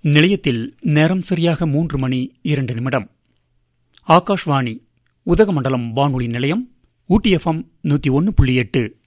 நிலையத்தில் நேரம் சரியாக 3:02. ஆகாஷ்வாணி உதகமண்டலம் வானொலி நிலையம், ஊட்டி FM 101.8.